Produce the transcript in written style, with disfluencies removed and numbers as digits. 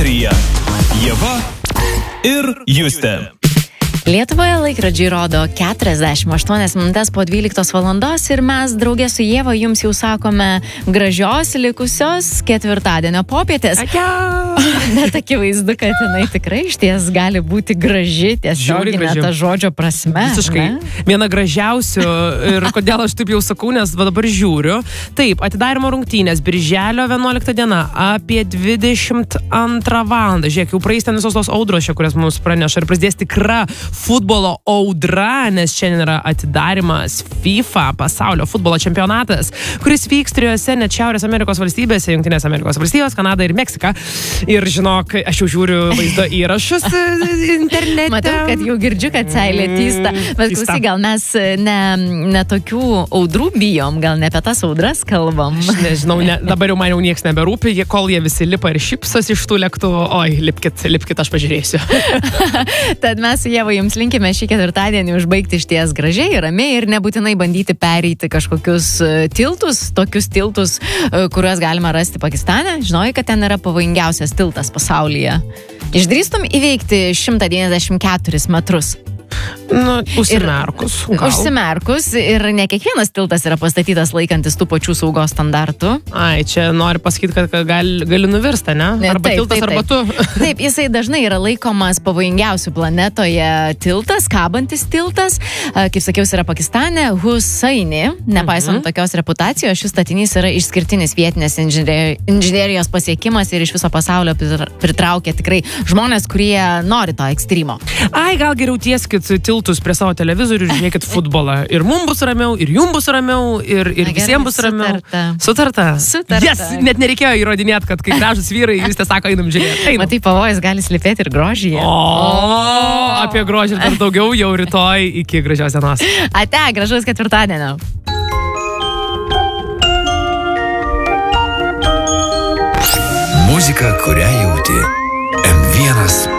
Eteryje Ieva ir Justė. Lietuvoje laikrodžiai rodo 48 minutės po 12 valandos ir mes draugė su Ieva jums jau sakome gražios likusios ketvirtadienio popietės. Net akivaizdu, kad jinai tikrai išties gali būti graži, tiesioginė ta žodžio prasme. Visiškai. Viena gražiausių ir kodėl aš taip jau sakau, nes dabar žiūriu. Taip, atidarymo rungtynės birželio 11 diena apie 22 valandą. Žiūrėk, jau praeis ten visos tos audros, kurias mums praneša ir prasidės tikra futbolo audra, nes šiandien yra atidarimas FIFA pasaulio futbolo čempionatas, kuris vyks trijose net Šiaurės Amerikos valstybėse, Jungtinės Amerikos valstijos, Kanada ir Meksika. Ir žinok, aš jau žiūriu vaizdo įrašus internete. Matau, kad jau girdžiu, kad seilė tysta. Bet klausyk, gal mes ne tokių audrų bijom, gal ne apie tas audras kalbam. Aš nežinau, dabar jau man jau nieks neberūpi, kol jie visi lipa ir šipsos iš tų lėktuvų. Oi, lipkit, aš pažiūrėsiu. Tad mes su Ieva jums linkime šį ketvirtadienį užbaigti išties gražiai, ramiai ir nebūtinai bandyti pereiti kažkokius tiltus, tokius tiltus, kuriuos galima rasti Pakistane. Žinojai, kad ten yra pavojingiausias tiltas pasaulyje. Išdrįstum įveikti 194 metrus. Nu, užsimerkus ir ne kiekvienas tiltas yra pastatytas laikantis tų pačių saugos standartų. Ai, čia nori pasakyti, kad gali nuvirsta, ne? Arba taip, tiltas, arba tu. Taip, jisai dažnai yra laikomas pavojingiausių planetoje tiltas, kabantis tiltas. Kaip sakiau, yra Pakistane, Husaini. Nepaisant tokios reputacijos, šis statinys yra išskirtinis vietinės inžinerijos pasiekimas ir iš viso pasaulio pritraukia tikrai žmonės, kurie nori to ekstremo. Ai, gal geriau tieskit tiltus prie savo televizorių ir žiūrėkit futbolą. Ir mums bus ramiau, ir jums bus ramiau, ir visiems bus ramiau. Sutarta. Yes, net nereikėjo įrodinėti, kad kai gražus vyrai, jūs tiesiog einam žiūrėti. Matai, pavojus gali slypėti ir grožyje. Apie grožį ir dar daugiau jau rytoj iki gražios dienos. Ate, gražaus ketvirtadienio. Muzika, kurią jauti. M1